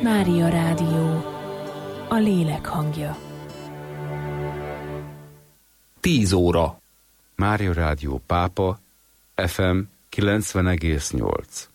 Mária Rádió, a lélek hangja. 10 óra. Mária Rádió Pápa, FM 90,8.